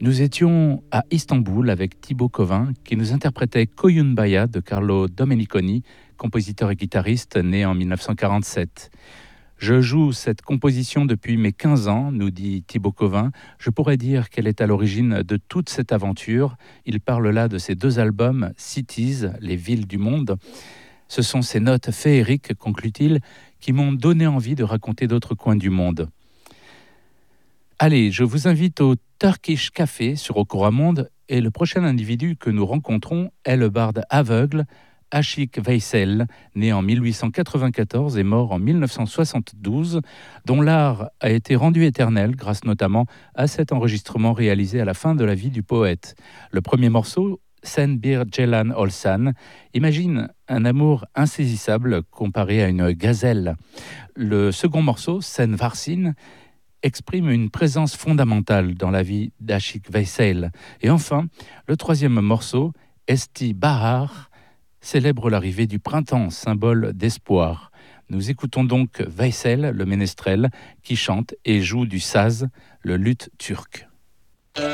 Nous étions à Istanbul avec Thibaut Covin qui nous interprétait Koyunbaya de Carlo Domeniconi, compositeur et guitariste né en 1947. Je joue cette composition depuis mes 15 ans, nous dit Thibaut Covin. Je pourrais dire qu'elle est à l'origine de toute cette aventure. Il parle là de ses 2 albums, Cities, les villes du monde. Ce sont ces notes féeriques, conclut-il, qui m'ont donné envie de raconter d'autres coins du monde. Allez, je vous invite au Turkish Café sur Okoramonde et le prochain individu que nous rencontrons est le barde aveugle Aşık Veysel, né en 1894 et mort en 1972, dont l'art a été rendu éternel grâce notamment à cet enregistrement réalisé à la fin de la vie du poète. Le premier morceau, Sen Bir Ceylan Olsan, imagine un amour insaisissable comparé à une gazelle. Le second morceau, Sen Varsin, exprime une présence fondamentale dans la vie d'Aşık Veysel. Et enfin, le troisième morceau, Esti Bahar, célèbre l'arrivée du printemps, symbole d'espoir. Nous écoutons donc Veysel, le ménestrel, qui chante et joue du saz, le luth turc.